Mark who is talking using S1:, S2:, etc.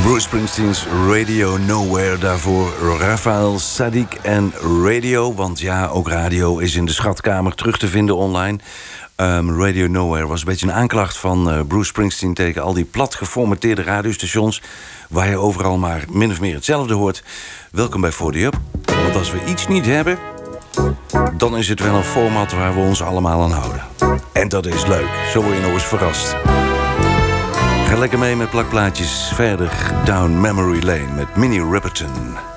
S1: Bruce Springsteen's Radio Nowhere. Daarvoor Raphael Saadiq en Radio. Want ja, ook radio is in de schatkamer terug te vinden online. Radio Nowhere was een beetje een aanklacht van Bruce Springsteen tegen al die plat geformateerde radiostations, waar je overal maar min of meer hetzelfde hoort. Welkom bij 40 Up. Want als we iets niet hebben, dan is het wel een format waar we ons allemaal aan houden. En dat is leuk. Zo word je nog eens verrast. Ga lekker mee met plakplaatjes verder down memory lane met Minnie Riperton.